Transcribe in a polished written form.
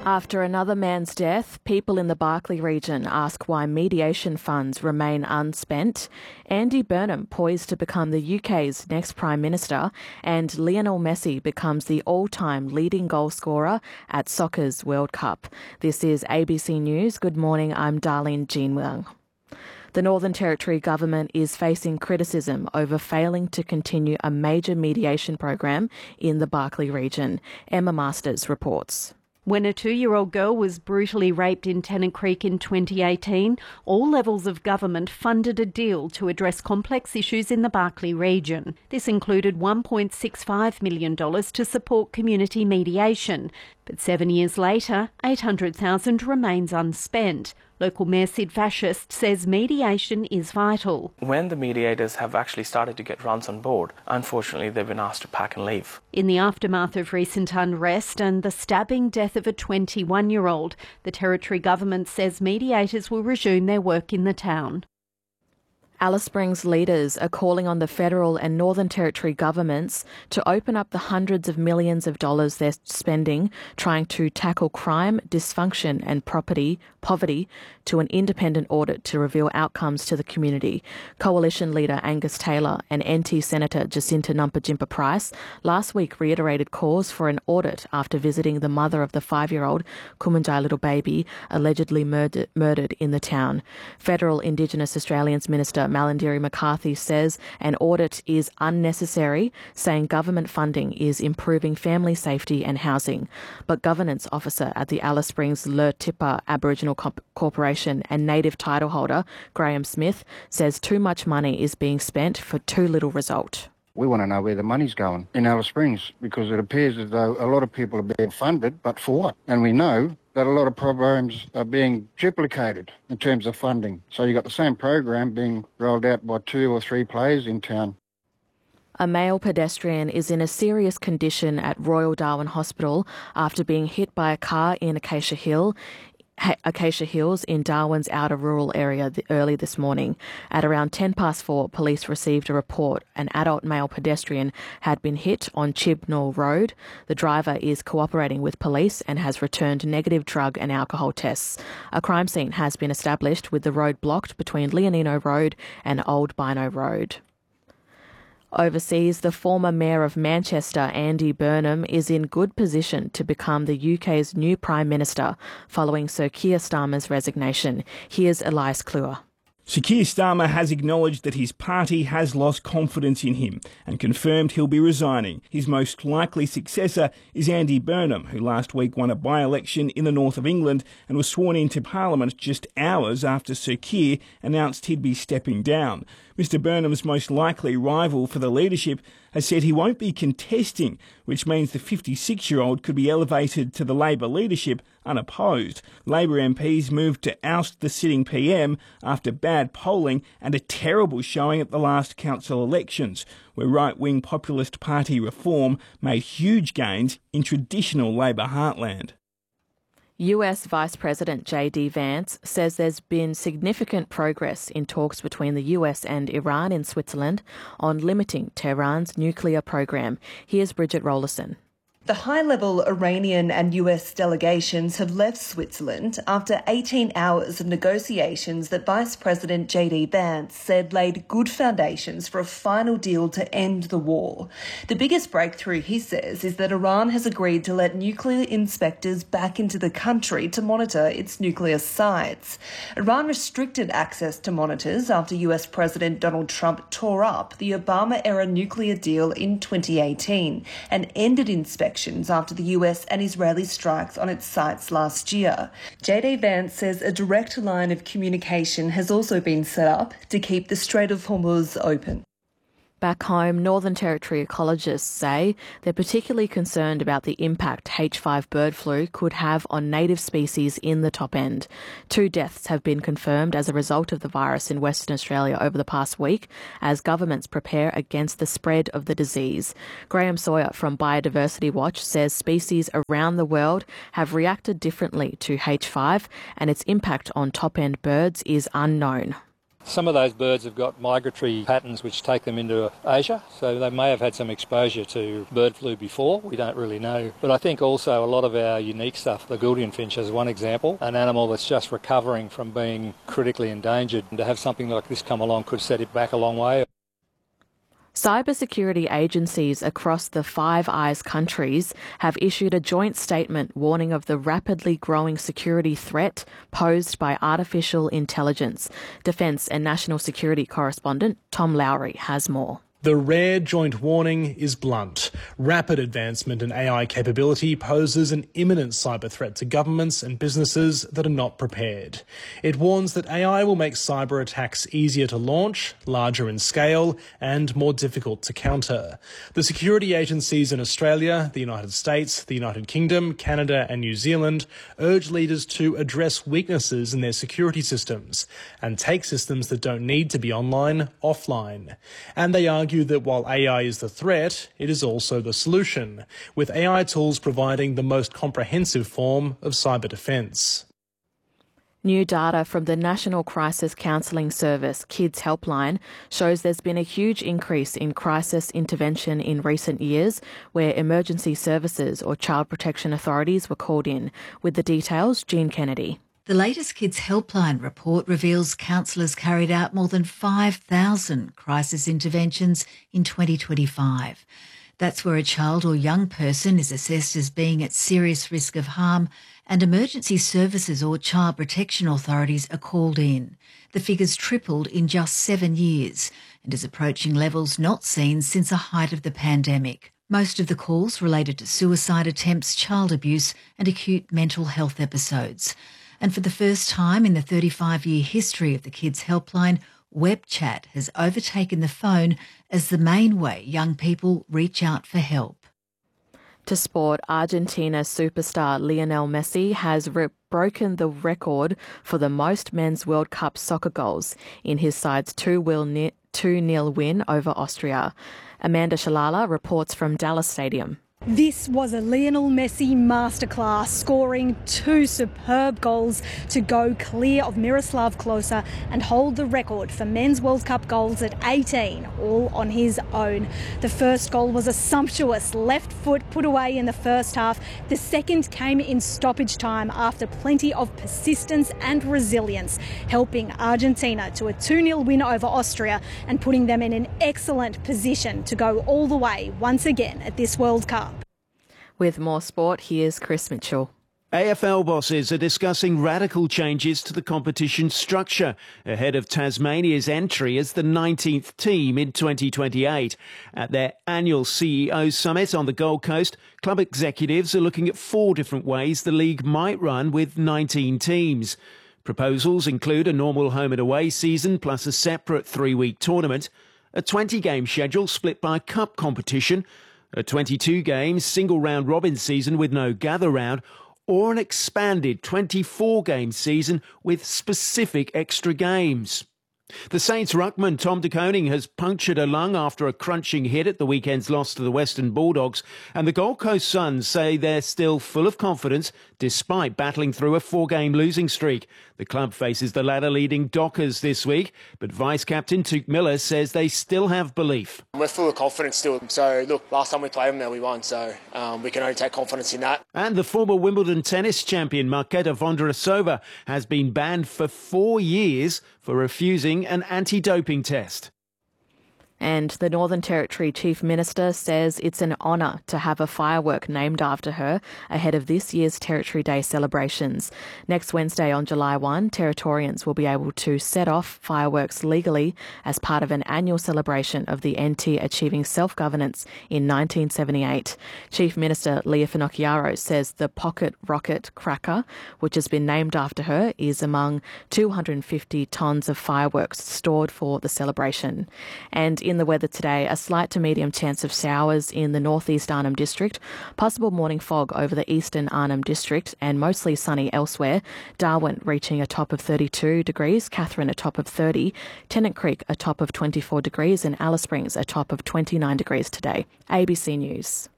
After another man's death, people in the Barkly region ask why mediation funds remain unspent. Andy Burnham poised to become the UK's next Prime Minister, and Lionel Messi becomes the all-time leading goal scorer at soccer's World Cup. This is ABC News. Good morning, I'm Darlene Jean-Wang. The Northern Territory government is facing criticism over failing to continue a major mediation program in the Barkly region. Emma Masters reports. When a 2-year-old girl was brutally raped in Tennant Creek in 2018, all levels of government funded a deal to address complex issues in the Barkly region. This included $1.65 million to support community mediation. But 7 years later, $800,000 remains unspent. Local Mayor Sid Fascist says mediation is vital. When the mediators have actually started to get runs on board, unfortunately they've been asked to pack and leave. In the aftermath of recent unrest and the stabbing death of a 21-year-old, the Territory government says mediators will resume their work in the town. Alice Springs leaders are calling on the federal and Northern Territory governments to open up the hundreds of millions of dollars they're spending trying to tackle crime, dysfunction and poverty to an independent audit to reveal outcomes to the community. Coalition leader Angus Taylor and NT Senator Jacinta Nampijinpa Price last week reiterated calls for an audit after visiting the mother of the 5-year-old Kumanjai little baby allegedly murdered in the town. Federal Indigenous Australians Minister Malarndirri McCarthy says an audit is unnecessary, saying government funding is improving family safety and housing. But governance officer at the Alice Springs Lertipa Aboriginal Corporation and native title holder Graham Smith says too much money is being spent for too little result. We want to know where the money's going in Alice Springs, because it appears as though a lot of people are being funded, but for what? And we know that a lot of programs are being duplicated in terms of funding. So you've got the same program being rolled out by 2 or 3 players in town. A male pedestrian is in a serious condition at Royal Darwin Hospital after being hit by a car in Acacia Hills in Darwin's outer rural area early this morning. At around 4:10, police received a report an adult male pedestrian had been hit on Chibnall Road. The driver is cooperating with police and has returned negative drug and alcohol tests. A crime scene has been established with the road blocked between Leonino Road and Old Bino Road. Overseas, the former Mayor of Manchester, Andy Burnham, is in good position to become the UK's new Prime Minister following Sir Keir Starmer's resignation. Here's Elias Kluwer. Sir Keir Starmer has acknowledged that his party has lost confidence in him and confirmed he'll be resigning. His most likely successor is Andy Burnham, who last week won a by-election in the north of England and was sworn into Parliament just hours after Sir Keir announced he'd be stepping down. Mr Burnham's most likely rival for the leadership has said he won't be contesting, which means the 56-year-old could be elevated to the Labor leadership unopposed. Labor MPs moved to oust the sitting PM after bad polling and a terrible showing at the last council elections, where right-wing populist party Reform made huge gains in traditional Labor heartland. US Vice President J.D. Vance says there's been significant progress in talks between the US and Iran in Switzerland on limiting Tehran's nuclear program. Here's Bridget Rollerson. The high-level Iranian and US delegations have left Switzerland after 18 hours of negotiations that Vice President J.D. Vance said laid good foundations for a final deal to end the war. The biggest breakthrough, he says, is that Iran has agreed to let nuclear inspectors back into the country to monitor its nuclear sites. Iran restricted access to monitors after US President Donald Trump tore up the Obama-era nuclear deal in 2018 and ended inspections after the US and Israeli strikes on its sites last year. J.D. Vance says a direct line of communication has also been set up to keep the Strait of Hormuz open. Back home, Northern Territory ecologists say they're particularly concerned about the impact H5 bird flu could have on native species in the top end. 2 deaths have been confirmed as a result of the virus in Western Australia over the past week as governments prepare against the spread of the disease. Graham Sawyer from Biodiversity Watch says species around the world have reacted differently to H5 and its impact on top end birds is unknown. Some of those birds have got migratory patterns which take them into Asia, so they may have had some exposure to bird flu before. We don't really know. But I think also a lot of our unique stuff, the Gouldian finch is one example, an animal that's just recovering from being critically endangered, and to have something like this come along could set it back a long way. Cybersecurity agencies across the Five Eyes countries have issued a joint statement warning of the rapidly growing security threat posed by artificial intelligence. Defence and national security correspondent Tom Lowry has more. The rare joint warning is blunt. Rapid advancement in AI capability poses an imminent cyber threat to governments and businesses that are not prepared. It warns that AI will make cyber attacks easier to launch, larger in scale, and more difficult to counter. The security agencies in Australia, the United States, the United Kingdom, Canada, and New Zealand urge leaders to address weaknesses in their security systems and take systems that don't need to be online offline. And they argue that while AI is the threat, it is also the solution, with AI tools providing the most comprehensive form of cyber defence. New data from the National Crisis Counselling Service Kids Helpline shows there's been a huge increase in crisis intervention in recent years, where emergency services or child protection authorities were called in. With the details, Jean Kennedy. The latest Kids Helpline report reveals counsellors carried out more than 5,000 crisis interventions in 2025. That's where a child or young person is assessed as being at serious risk of harm, and emergency services or child protection authorities are called in. The figures tripled in just 7 years and is approaching levels not seen since the height of the pandemic. Most of the calls related to suicide attempts, child abuse and acute mental health episodes. And for the first time in the 35-year history of the Kids Helpline, web chat has overtaken the phone as the main way young people reach out for help. To sport, Argentina superstar Lionel Messi has broken the record for the most men's World Cup soccer goals in his side's 2-0 win over Austria. Amanda Shalala reports from Dallas Stadium. This was a Lionel Messi masterclass, scoring 2 superb goals to go clear of Miroslav Klose and hold the record for men's World Cup goals at 18, all on his own. The first goal was a sumptuous left foot put away in the first half. The second came in stoppage time after plenty of persistence and resilience, helping Argentina to a 2-0 win over Austria and putting them in an excellent position to go all the way once again at this World Cup. With more sport, here's Chris Mitchell. AFL bosses are discussing radical changes to the competition structure ahead of Tasmania's entry as the 19th team in 2028. At their annual CEO Summit on the Gold Coast, club executives are looking at 4 different ways the league might run with 19 teams. Proposals include a normal home and away season plus a separate 3-week tournament, a 20-game schedule split by cup competition, a 22-game single-round robin season with no gather round, or an expanded 24-game season with specific extra games. The Saints ruckman Tom De Koning has punctured a lung after a crunching hit at the weekend's loss to the Western Bulldogs, and the Gold Coast Suns say they're still full of confidence despite battling through a 4-game losing streak. The club faces the ladder-leading Dockers this week, but Vice-Captain Tuke Miller says they still have belief. We're full of confidence still. So, look, last time we played them there, we won, so we can only take confidence in that. And the former Wimbledon tennis champion Marketa Vondrousova has been banned for 4 years for refusing an anti-doping test. And the Northern Territory Chief Minister says it's an honour to have a firework named after her ahead of this year's Territory Day celebrations. Next Wednesday on July 1, Territorians will be able to set off fireworks legally as part of an annual celebration of the NT achieving self-governance in 1978. Chief Minister Leah Finocchiaro says the pocket rocket cracker, which has been named after her, is among 250 tonnes of fireworks stored for the celebration. And in the weather today, a slight to medium chance of showers in the northeast Arnhem District, possible morning fog over the eastern Arnhem District and mostly sunny elsewhere. Darwin reaching a top of 32 degrees, Katherine a top of 30, Tennant Creek a top of 24 degrees and Alice Springs a top of 29 degrees today. ABC News.